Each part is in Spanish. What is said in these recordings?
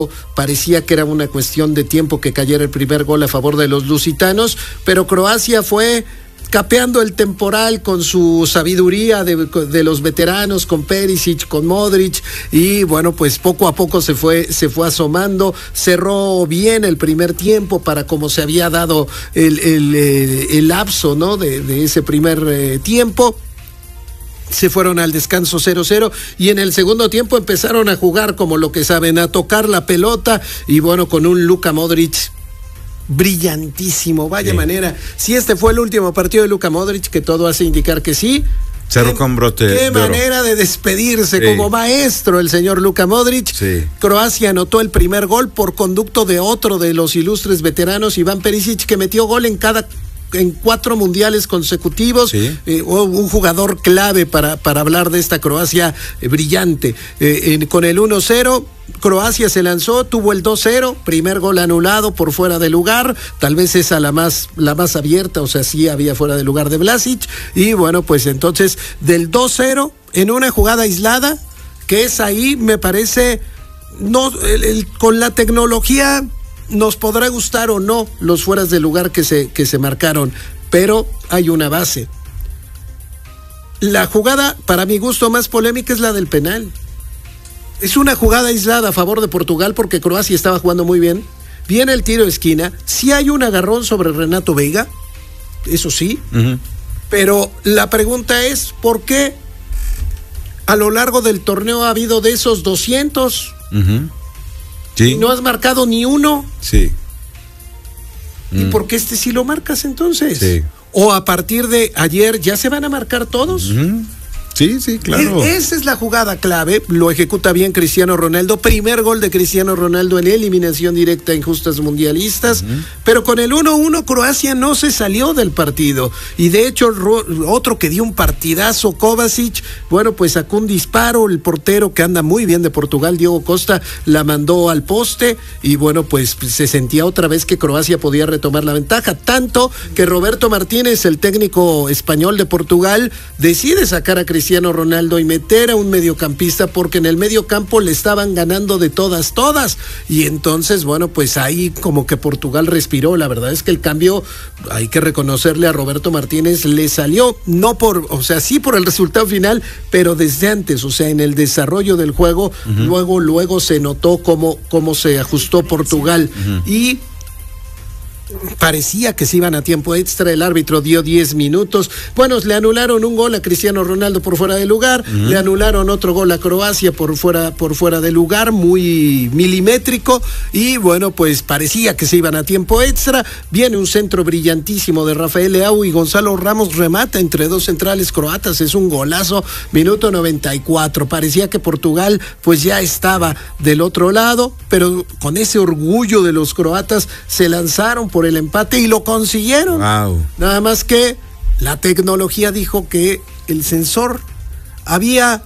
parecía que era una cuestión de tiempo que cayera el primer gol a favor de los lusitanos, pero Croacia fue capeando el temporal con su sabiduría de los veteranos, con Perisic, con Modric, y bueno, pues poco a poco se fue asomando, cerró bien el primer tiempo para como se había dado el lapso, ¿no? de ese primer tiempo. Se fueron al descanso 0-0 y en el segundo tiempo empezaron a jugar como lo que saben, a tocar la pelota, y bueno, con un Luka Modric brillantísimo, vaya manera. Si este fue el último partido de Luka Modric, que todo hace indicar que sí. Cerró con brote de oro. Qué manera de despedirse como maestro el señor Luka Modric. Sí. Croacia anotó el primer gol por conducto de otro de los ilustres veteranos, Iván Perisic, que metió gol en 4 mundiales consecutivos. Sí. Un jugador clave para hablar de esta Croacia brillante. Con el 1-0 Croacia se lanzó, tuvo el 2-0, primer gol anulado por fuera de lugar, tal vez esa la más abierta, o sea, sí había fuera de lugar de Vlasic, y bueno, pues entonces del 2-0 en una jugada aislada, que es ahí, me parece, no, con la tecnología nos podrá gustar o no los fueras de lugar que se marcaron, pero hay una base. La jugada, para mi gusto, más polémica es la del penal. Es una jugada aislada a favor de Portugal porque Croacia estaba jugando muy bien. Viene el tiro de esquina. Sí hay un agarrón sobre Renato Veiga, eso sí. Uh-huh. Pero la pregunta es, ¿por qué a lo largo del torneo ha habido de esos 200? Uh-huh. Sí. Y no has marcado ni uno. Sí. ¿Y por qué este sí lo marcas entonces? Sí. ¿O a partir de ayer ya se van a marcar todos? Uh-huh. Sí, claro. Esa es la jugada clave, lo ejecuta bien Cristiano Ronaldo, primer gol de Cristiano Ronaldo en eliminación directa en justas mundialistas, pero con el 1-1 Croacia no se salió del partido, y de hecho otro que dio un partidazo, Kovacic, bueno, pues sacó un disparo, el portero que anda muy bien de Portugal, Diego Costa, la mandó al poste, y bueno, pues se sentía otra vez que Croacia podía retomar la ventaja, tanto que Roberto Martínez, el técnico español de Portugal, decide sacar a Cristiano Ronaldo y meter a un mediocampista porque en el mediocampo le estaban ganando de todas, y entonces bueno, pues ahí como que Portugal respiró. La verdad es que el cambio, hay que reconocerle a Roberto Martínez, le salió, no por, o sea, sí por el resultado final, pero desde antes, o sea, en el desarrollo del juego, luego se notó cómo se ajustó Portugal, y parecía que se iban a tiempo extra, el árbitro dio 10 minutos, bueno, le anularon un gol a Cristiano Ronaldo por fuera de lugar, le anularon otro gol a Croacia por fuera de lugar, muy milimétrico, y bueno, pues parecía que se iban a tiempo extra, viene un centro brillantísimo de Rafael Leao y Gonzalo Ramos remata entre dos centrales croatas, es un golazo, minuto 94, parecía que Portugal pues ya estaba del otro lado, pero con ese orgullo de los croatas se lanzaron por el empate y lo consiguieron. Wow. Nada más que la tecnología dijo que el sensor había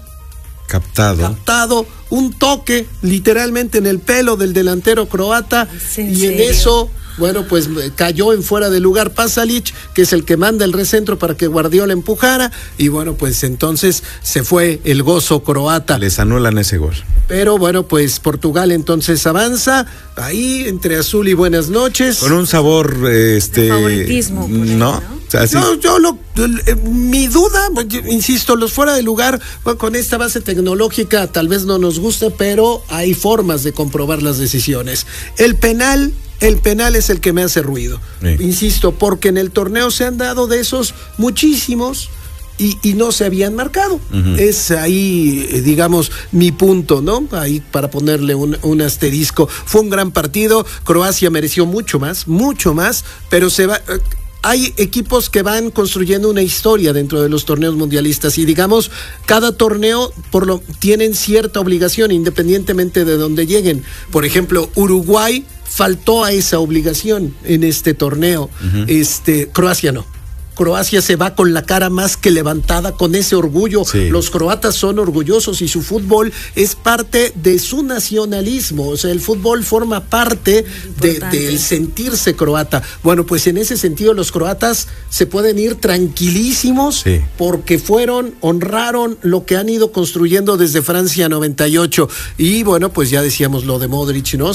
captado un toque literalmente en el pelo del delantero croata, y en eso, bueno, pues cayó en fuera de lugar Pasalic, que es el que manda el recentro para que Guardiola empujara, y bueno, pues entonces se fue el gozo croata. Les anulan ese gol. Pero bueno, pues Portugal entonces avanza ahí entre azul y buenas noches. Con un sabor, favoritismo. ¿no? O sea, sí. No, mi duda, insisto, los fuera de lugar, bueno, con esta base tecnológica tal vez no nos guste, pero hay formas de comprobar las decisiones. El penal es el que me hace ruido. Sí. Insisto, porque en el torneo se han dado de esos muchísimos y no se habían marcado. Es ahí, digamos, mi punto, ¿no? Ahí para ponerle un asterisco. Fue un gran partido, Croacia mereció mucho más, pero hay equipos que van construyendo una historia dentro de los torneos mundialistas, y digamos, cada torneo tienen cierta obligación independientemente de dónde lleguen. Por ejemplo, Uruguay faltó a esa obligación en este torneo. Croacia no. Croacia se va con la cara más que levantada, con ese orgullo. Sí. Los croatas son orgullosos y su fútbol es parte de su nacionalismo. O sea, el fútbol forma parte del sentirse croata. Bueno, pues en ese sentido los croatas se pueden ir tranquilísimos, sí, porque honraron lo que han ido construyendo desde Francia 98. Y bueno, pues ya decíamos lo de Modric, ¿no?